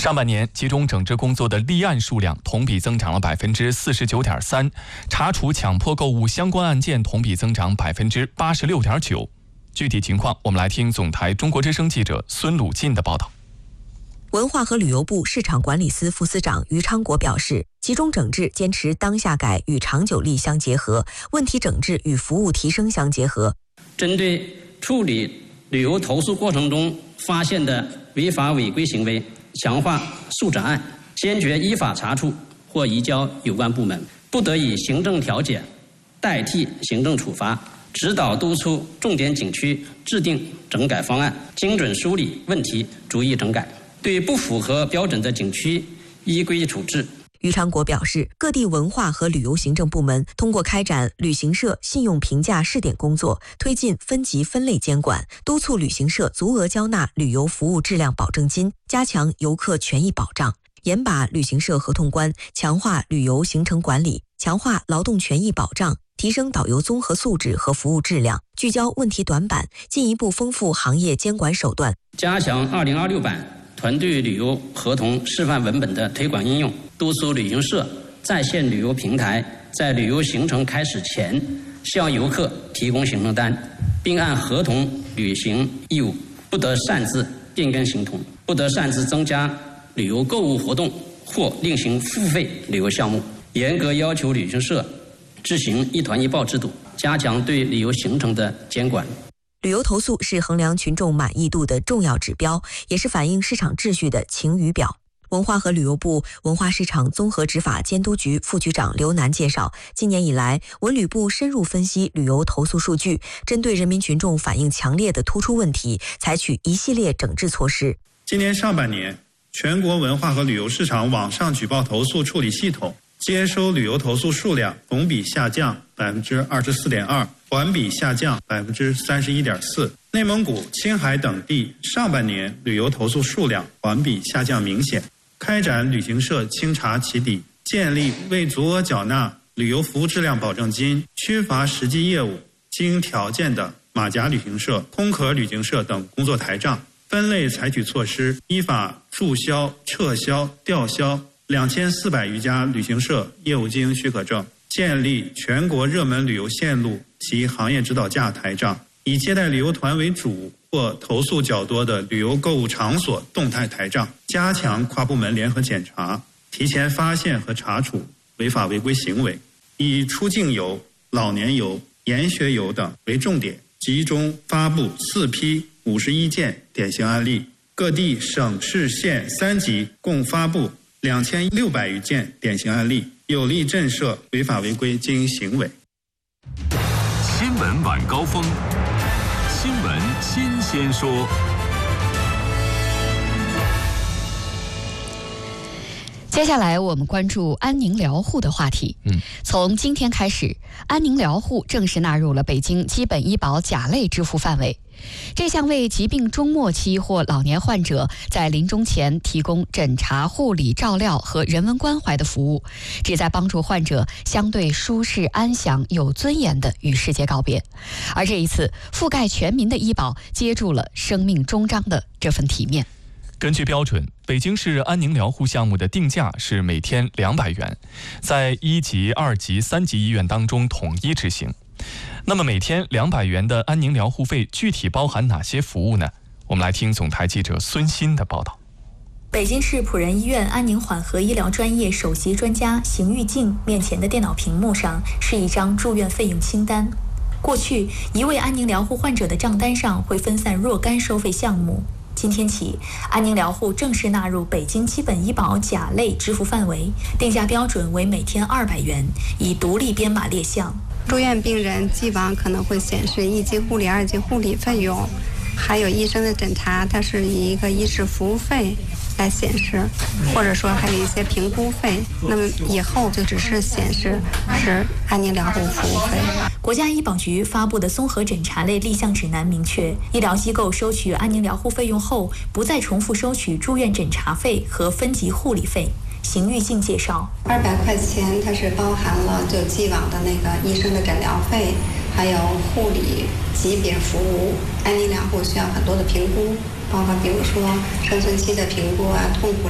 上半年集中整治工作的立案数量同比增长了49.3%，查处强迫购物相关案件同比增长86.9%。具体情况，我们来听总台中国之声记者孙鲁进的报道。 文化和旅游部市场管理司副司长于昌国表示，集中整治坚持当下改与长久力相结合，问题整治与服务提升相结合。 针对处理旅游投诉过程中发现的违法违规行为，强化速诊案，坚决依法查处或移交有关部门，不得以行政调解代替行政处罚，指导督促重点景区制定整改方案，精准梳理问题，逐一整改。对不符合标准的景区依规处置。 于昌国表示，各地文化和旅游行政部门通过开展旅行社信用评价试点工作，推进分级分类监管，督促旅行社足额交纳旅游服务质量保证金，加强游客权益保障，严把旅行社合同关，强化旅游行程管理，强化劳动权益保障，提升导游综合素质和服务质量，聚焦问题短板，进一步丰富行业监管手段， 加强2026版团队旅游合同示范文本的推广应用，督促旅行社在线旅游平台在旅游行程开始前向游客提供行程单，并按合同履行义务，不得擅自变更行程，不得擅自增加旅游购物活动或另行付费旅游项目，严格要求旅行社执行一团一报制度，加强对旅游行程的监管。 旅游投诉是衡量群众满意度的重要指标，也是反映市场秩序的晴雨表。文化和旅游部文化市场综合执法监督局副局长刘楠介绍，今年以来，文旅部深入分析旅游投诉数据，针对人民群众反映强烈的突出问题，采取一系列整治措施。 今年上半年，全国文化和旅游市场网上举报投诉处理系统接收旅游投诉数量同比下降24.2%，环比下降31.4%。内蒙古、青海等地上半年旅游投诉数量环比下降明显。开展旅行社清查起底，建立未足额缴纳旅游服务质量保证金、缺乏实际业务、经条件的马甲旅行社、空壳旅行社等工作台账，分类采取措施，依法注销、撤销、吊销2400余家旅行社业务经营许可证，建立全国热门旅游线路及行业指导价台账，以接待旅游团为主或投诉较多的旅游购物场所动态台账，加强跨部门联合检查，提前发现和查处违法违规行为，以出境游、老年游、研学游等为重点，集中发布4批51件典型案例，各地省市县3级共发布2600余件典型案例，有力震慑违法违规经营行为。 新闻晚高峰，新闻新鲜说。 接下来我们关注安宁疗护的话题。从今天开始，安宁疗护正式纳入了北京基本医保甲类支付范围。这项为疾病中末期或老年患者在临终前提供诊查、护理、照料和人文关怀的服务，旨在帮助患者相对舒适、安详、有尊严地与世界告别。而这一次，覆盖全民的医保接住了生命终章的这份体面。 根据标准，北京市安宁疗护项目的定价是每天200元，在1级、2级、3级医院当中统一执行。那么每天200元的安宁疗护费具体包含哪些服务呢？我们来听总台记者孙鑫的报道。 北京市普仁医院安宁缓和医疗专业首席专家邢玉静面前的电脑屏幕上是一张住院费用清单。过去，一位安宁疗护患者的账单上会分散若干收费项目。今天起，安宁疗护正式纳入北京基本医保甲类支付范围，定价标准为每天200元，以独立编码列项。 住院病人既往可能会显示1级护理、2级护理费用，还有医生的诊查，它是以一个医事服务费来显示，或者说还有一些评估费，那么以后就只是显示是安宁疗护服务费。 国家医保局发布的综合诊查类立项指南明确，医疗机构收取安宁疗护费用后，不再重复收取住院诊查费和分级护理费。邢玉静介绍 ，200块钱它是包含了就既往的那个医生的诊疗费，还有护理级别服务。安宁疗护需要很多的评估，包括比如说生存期的评估啊、痛苦